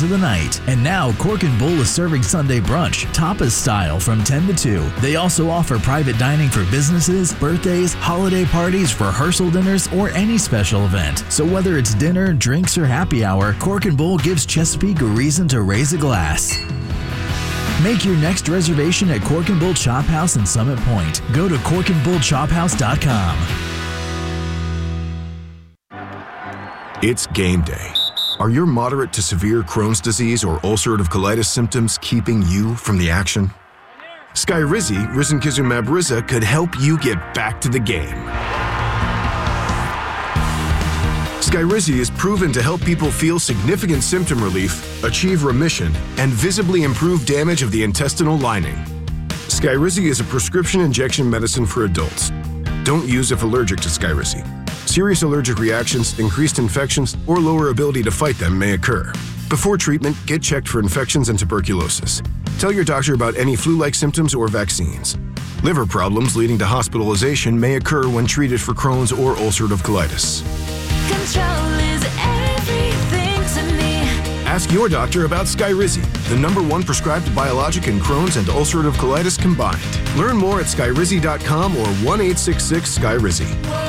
into the night. And now Cork and Bull is serving Sunday brunch, tapas style, from 10 to 2. They also offer private dining for businesses, birthdays, holiday parties, rehearsal dinners, or any special event. So whether it's dinner, drinks, or happy hour, Cork and Bull gives Chesapeake a reason to raise a glass. Make your next reservation at Cork and Bull Chop House in Summit Point. Go to corkandbullchophouse.com. It's game day. Are your moderate to severe Crohn's disease or ulcerative colitis symptoms keeping you from the action? Skyrizi, risankizumab Riza, could help you get back to the game. Skyrizi is proven to help people feel significant symptom relief, achieve remission, and visibly improve damage of the intestinal lining. Skyrizi is a prescription injection medicine for adults. Don't use if allergic to Skyrizi. Serious allergic reactions, increased infections, or lower ability to fight them may occur. Before treatment, get checked for infections and tuberculosis. Tell your doctor about any flu-like symptoms or vaccines. Liver problems leading to hospitalization may occur when treated for Crohn's or ulcerative colitis. Control is everything to me. Ask your doctor about Skyrizi, the #1 prescribed biologic in Crohn's and ulcerative colitis combined. Learn more at skyrizi.com or 1-866-SKYRIZI.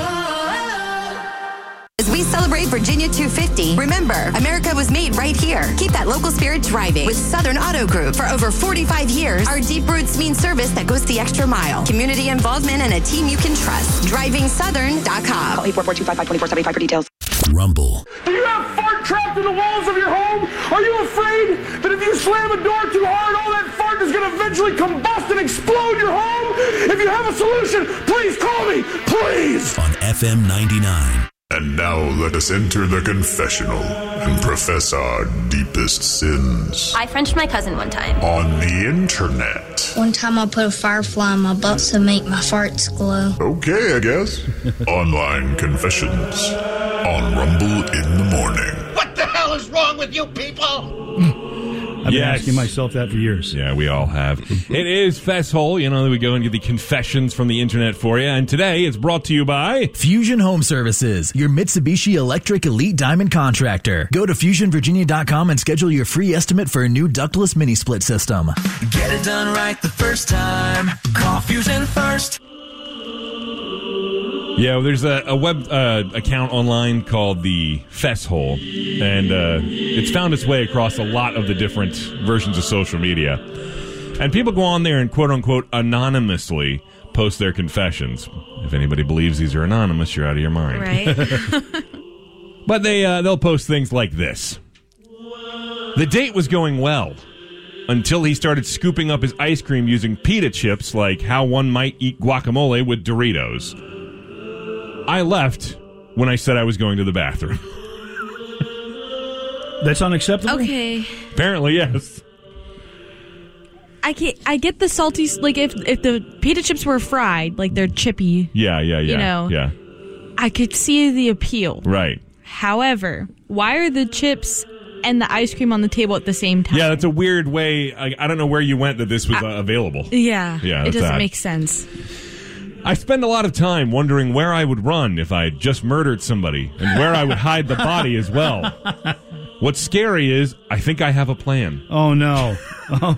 As we celebrate Virginia 250, remember, America was made right here. Keep that local spirit driving with Southern Auto Group. For over 45 years, our deep roots mean service that goes the extra mile. Community involvement and a team you can trust. DrivingSouthern.com. Call 844-255-2475 for details. Rumble. Do you have fart trapped in the walls of your home? Are you afraid that if you slam a door too hard, all that fart is going to eventually combust and explode your home? If you have a solution, please call me, please! On FM 99. And now let us enter the confessional and profess our deepest sins. I Frenched my cousin one time. On the internet. One time I put a firefly in my butt to make my farts glow. Okay, I guess. Online confessions. On Rumble in the Morning. What the hell is wrong with you people? I've been asking myself that for years. Yeah, we all have. It is Festhole. You know, we go and get the confessions from the internet for you. And today it's brought to you by Fusion Home Services, your Mitsubishi Electric Elite Diamond contractor. Go to FusionVirginia.com and schedule your free estimate for a new ductless mini split system. Get it done right the first time. Call Fusion first. Yeah, well, there's a web account online called the Festhole, and it's found its way across a lot of the different versions of social media. And people go on there and quote-unquote anonymously post their confessions. If anybody believes these are anonymous, you're out of your mind. Right. But they'll post things like this. The date was going well until he started scooping up his ice cream using pita chips like how one might eat guacamole with Doritos. I left when I said I was going to the bathroom. That's unacceptable? Okay. Apparently, yes. I get the salty, like if the pita chips were fried, like they're chippy. Yeah. You know. Yeah. I could see the appeal. Right. However, why are the chips and the ice cream on the table at the same time? Yeah, that's a weird way. I don't know where you went that this was available. Yeah. Yeah, it doesn't odd. make sense. I spend a lot of time wondering where I would run if I had just murdered somebody and where I would hide the body as well. What's scary is I think I have a plan. Oh, no. Oh,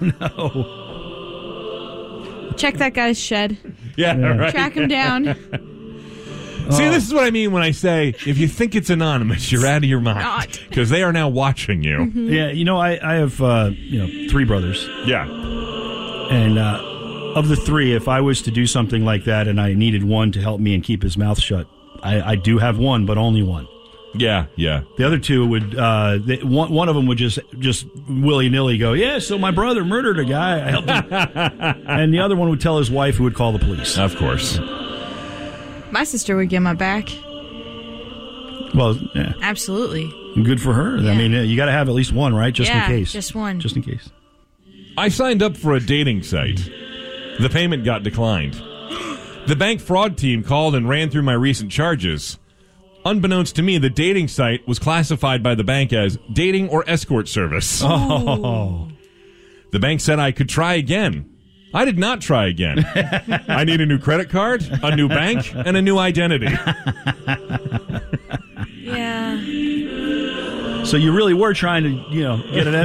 no. Check that guy's shed. Yeah, right. Track him down. See, this is what I mean when I say, if you think it's anonymous, you're out of your mind. Because they are now watching you. Mm-hmm. Yeah, I have, 3 brothers. Yeah. And of the 3, if I was to do something like that and I needed one to help me and keep his mouth shut, I do have one, but only one. Yeah. The other 2 would, one of them would just willy-nilly go, yeah, so my brother murdered a guy. I helped him. And the other one would tell his wife, who would call the police. Of course. My sister would get my back. Well, yeah. Absolutely. Good for her. Yeah. I mean, you got to have at least one, right? Just in case. Just one. Just in case. I signed up for a dating site. The payment got declined. The bank fraud team called and ran through my recent charges. Unbeknownst to me, the dating site was classified by the bank as dating or escort service. Oh. The bank said I could try again. I did not try again. I need a new credit card, a new bank, and a new identity. Yeah. So you really were trying to, get an